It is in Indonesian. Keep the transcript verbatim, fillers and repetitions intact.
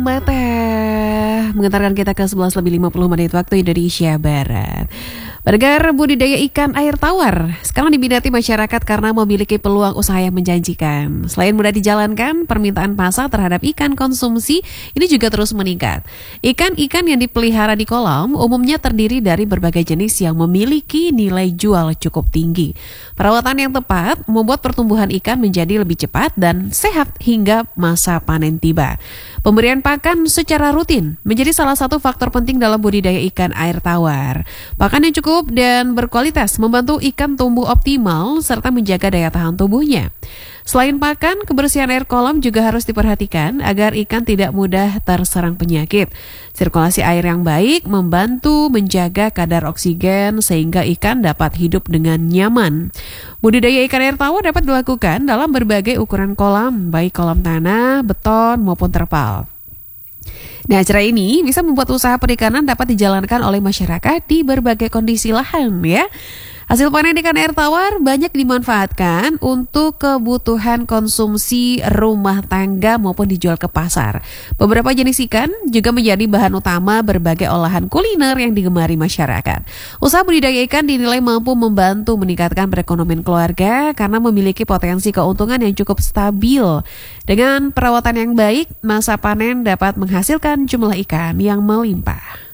Mata mengantarkan kita ke sebelas lebih lima puluh menit waktu Indonesia Barat. Pendengar, budidaya ikan air tawar sekarang diminati masyarakat karena memiliki peluang usaha yang menjanjikan. Selain mudah dijalankan, permintaan pasar terhadap ikan konsumsi ini juga terus meningkat. Ikan-ikan yang dipelihara di kolam umumnya terdiri dari berbagai jenis yang memiliki nilai jual cukup tinggi. Perawatan yang tepat membuat pertumbuhan ikan menjadi lebih cepat dan sehat hingga masa panen tiba. Pemberian pakan secara rutin menjadi salah satu faktor penting dalam budidaya ikan air tawar. Pakan yang cukup dan berkualitas membantu ikan tumbuh optimal serta menjaga daya tahan tubuhnya. Selain pakan, kebersihan air kolam juga harus diperhatikan agar ikan tidak mudah terserang penyakit. Sirkulasi air yang baik membantu menjaga kadar oksigen sehingga ikan dapat hidup dengan nyaman. Budidaya ikan air tawar dapat dilakukan dalam berbagai ukuran kolam, baik kolam tanah, beton maupun terpal. Nah, cara ini bisa membuat usaha perikanan dapat dijalankan oleh masyarakat di berbagai kondisi lahan ya. Hasil panen ikan air tawar banyak dimanfaatkan untuk kebutuhan konsumsi rumah tangga maupun dijual ke pasar. Beberapa jenis ikan juga menjadi bahan utama berbagai olahan kuliner yang digemari masyarakat. Usaha budidaya ikan dinilai mampu membantu meningkatkan perekonomian keluarga karena memiliki potensi keuntungan yang cukup stabil. Dengan perawatan yang baik, masa panen dapat menghasilkan jumlah ikan yang melimpah.